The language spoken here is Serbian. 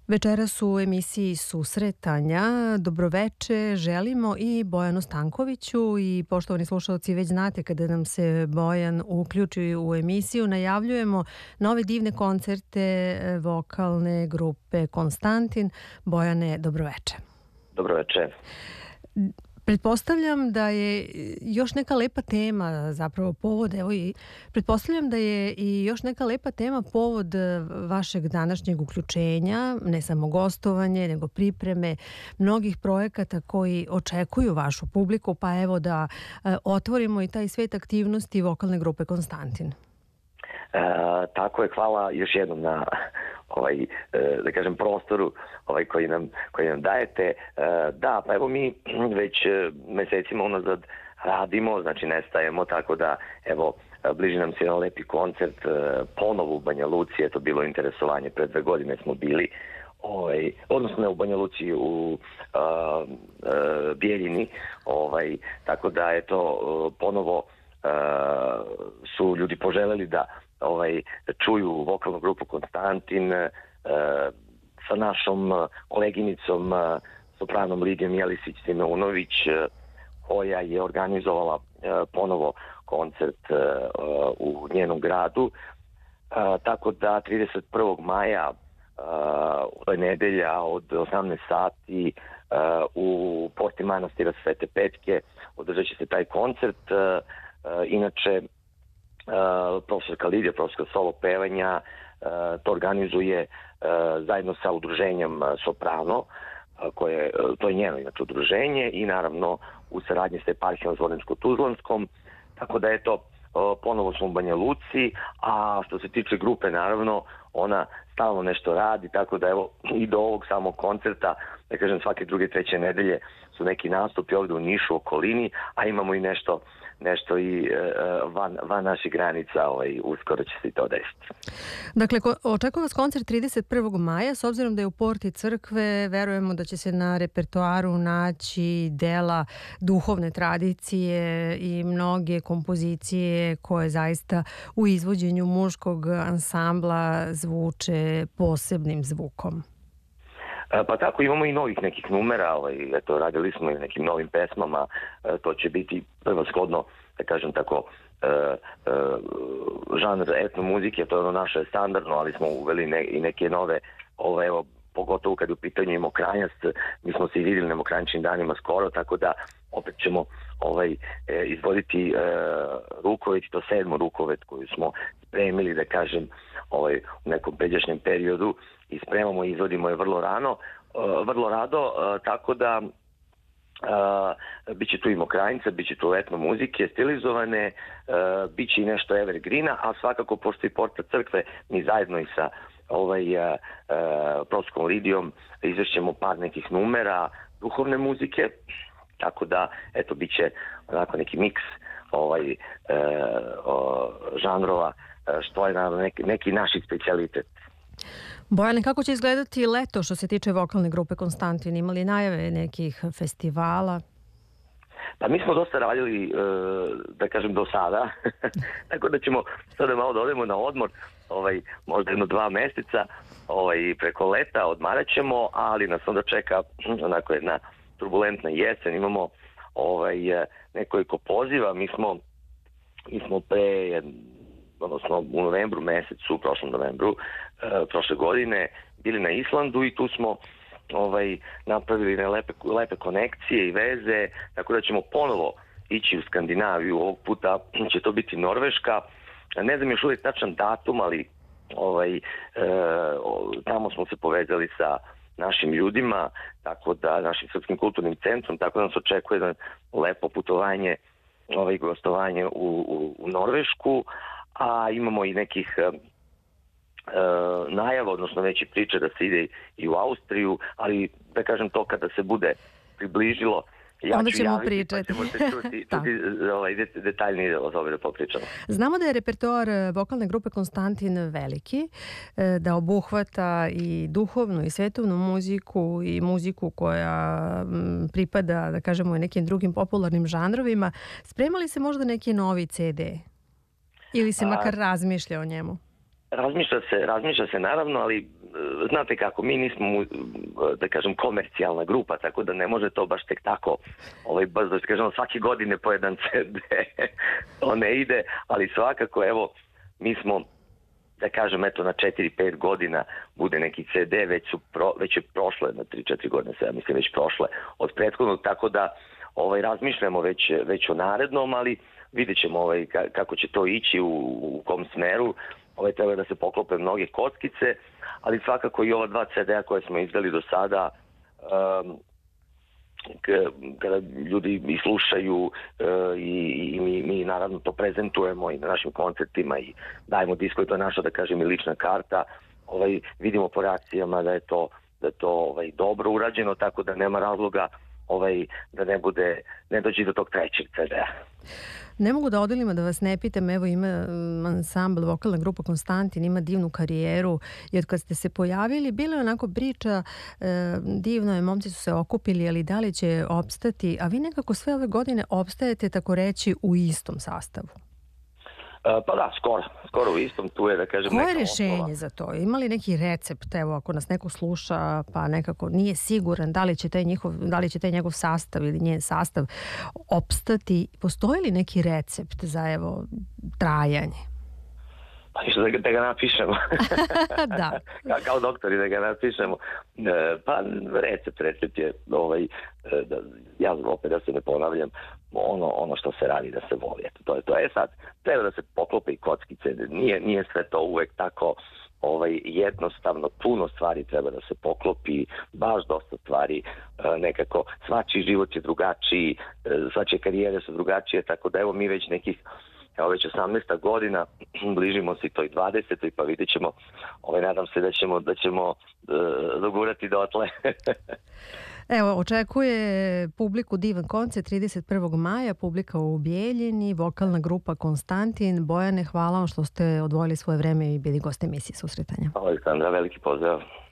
Večeras u emisiji Susretanja dobroveče želimo i Bojanu Stankoviću i poštovani slušalci već znate kada nam se Bojan uključi u emisiju najavljujemo nove divne koncerte vokalne grupe Konstantin. Bojane, dobroveče. Dobroveče. Pretpostavljam da je još neka lepa tema zapravo povod, pretpostavljam da je i još neka lepa tema povod vašeg današnjeg uključenja, ne samo gostovanje, nego pripreme mnogih projekata koji očekuju vašu publiku, pa evo da otvorimo i taj svet aktivnosti vokalne grupe Konstantin. Tako je, hvala još jednom na da kažem prostoru koji nam dajete. Da, pa evo mi već mesecima unazad radimo, znači ne stajemo, tako da evo bliži nam se jedan lepi koncert ponovo u Banja Luci, je to bilo interesovanje, pred 2 godine smo bili odnosno ne u Banja Luci, u Bijeljini, tako da je to ponovo su ljudi poželjeli da čuju vokalnu grupu Konstantin sa našom koleginicom sopranom Lidijom Jelisić-Simeunović, koja je organizovala ponovo koncert u njenom gradu, tako da 31. maja to je nedelja od 18 sati u porti manastira Svete Petke održat će se taj koncert. Inače profesorka Lidija, profesorka solo pevanja, to organizuje zajedno sa udruženjem Soprano, to je njeno inače udruženje, i naravno u saradnji sa eparhijom Zvornicko-Tuzlanskom, tako da eto, ponovo smo u Banja Luci, a što se tiče grupe, naravno, ona stalno nešto radi, tako da evo i do ovog samog koncerta, da kažem svake druge, treće nedelje su neki nastupi ovdje u Nišu, okolini, a imamo i nešto i van naših granica, uskoro će se i to desiti. Dakle, očekuje vas koncert 31. maja, s obzirom da je u porti crkve, verujemo da će se na repertoaru naći dela duhovne tradicije i mnoge kompozicije koje zaista u izvođenju muškog ansambla zvuče posebnim zvukom. Pa tako imamo i novih nekih numera, eto, radili smo i nekim novim pesmama, to će biti prevashodno, da kažem tako, žanr etno muzike, to je ono naše standardno, ali smo uveli i neke nove, evo, pogotovo kad u pitanju imamo Mokranjac, mi smo se i vidjeli na Mokranjčnim danima skoro, tako da opet ćemo izvoditi rukovet, to 7. rukovet koju smo spremili, da kažem, u nekom pređašnjem periodu, i spremamo i izvodimo je vrlo rado, tako da bit će tu i Mokranjca, bit će tu etno muzike stilizovane, bit će i nešto evergreena, a svakako pošto i porta crkve, mi zajedno i sa profesorskom Lidijom izvešćemo par nekih numera duhovne muzike, tako da eto bit će onako neki miks žanrova, što je naravno neki naši specijalitet. Bojane, kako će izgledati leto što se tiče vokalne grupe Konstantin? Imali najave nekih festivala? Pa mi smo dosta radili, da kažem, do sada, tako da ćemo sada malo da odemo na odmor, možda 1-2 mjeseca, preko leta odmarat ćemo, ali nas onda čeka onako jedna turbulentna jesen, imamo nekoliko poziva, mi smo odnosno u novembru mesecu, prošlom novembru prošle godine bili na Islandu i tu smo napravili lepe konekcije i veze, tako da ćemo ponovo ići u Skandinaviju, ovog puta će to biti Norveška, ne znam još uvijek tačan datum, ali tamo smo se povezali sa našim ljudima, tako da našim srpskim kulturnim centrom, tako da nas očekuje da lepo putovanje, gostovanje u Norvešku, a imamo i nekih najava, odnosno veći priče da se ide i u Austriju, ali da kažem to kada se bude približilo, ja onda ću ćemo javiti, pričati. Pa ćemo se čuti detaljnije o tome da popričamo. Znamo da je repertoar vokalne grupe Konstantin veliki, da obuhvata i duhovnu i svetovnu muziku i muziku koja pripada, da kažemo, i nekim drugim popularnim žanrovima. Sprema li se možda neki novi CD? Ili se makar razmišlja o njemu? Razmišlja se naravno, ali znate kako, mi nismo, da kažem, komercijalna grupa, tako da ne može to baš tek tako brzo, da kažem, svake godine po jedan CD, to ne ide, ali svakako, evo, mi smo, da kažem, eto, na 4-5 godina bude neki CD, već je prošle, na 3-4 godine se, ja mislim, već prošle od prethodnog, tako da razmišljamo već o narednom, ali vidjet ćemo kako će to ići, u kom smeru. Treba da se poklope mnoge kockice, ali svakako i ova 2 CD-a koje smo izdali do sada, kada ljudi i slušaju i mi naravno to prezentujemo i na našim koncertima i dajemo disko, i to je naša, da kažem, i lična karta, vidimo po reakcijama da je to dobro urađeno, tako da nema razloga da ne dođe do tog 3. CD-a. Ne mogu da odelim da vas ne pitam, evo ima ansambl, vokalna grupa Konstantin, ima divnu karijeru i od kad ste se pojavili, bila je onako priča, divno je, momci su se okupili, ali da li će opstati, a vi nekako sve ove godine opstajete, tako reći, u istom sastavu. Pa da, skoro u istom, tu je, da kažem, neka osnova. Koje je rešenje za to? Ima li neki recept, evo, ako nas neko sluša, pa nekako nije siguran da li će taj njegov sastav ili njen sastav opstati? Postoji li neki recept za, evo, trajanje? Pa ništa da ga napišemo. Da. Kao doktori da ga napišemo. Pa recept je, ja opet da se ne ponavljam, ono što se radi da se voli. To je to. Sad, treba da se poklope i kockice. Nije sve to uvek tako jednostavno. Puno stvari treba da se poklopi, baš dosta stvari. Nekako, svačiji život je drugačiji, svačije karijere su drugačije, tako da evo mi već nekih, evo već 18. godina, bližimo se i toj 20. pa vidjet ćemo, nadam se da ćemo dogurati dotle. Evo, očekuje publiku divan koncert 31. maja, publika u Bijeljini, vokalna grupa Konstantin. Bojane, hvala vam što ste odvojili svoje vreme i bili gost emisije Susretanja. Hvala, Aleksandra, veliki pozdrav.